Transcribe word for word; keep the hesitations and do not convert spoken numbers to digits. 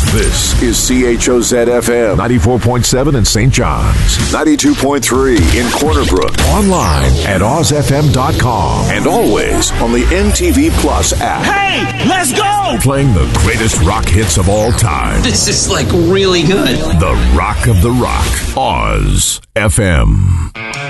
This is C H O Z F M. ninety-four point seven in Saint John's. ninety-two point three in Corner Brook. Online at oz f m dot com. And always on the M T V Plus app. Hey, let's go! Playing the greatest rock hits of all time. This is like really good. The Rock of the Rock. Oz F M.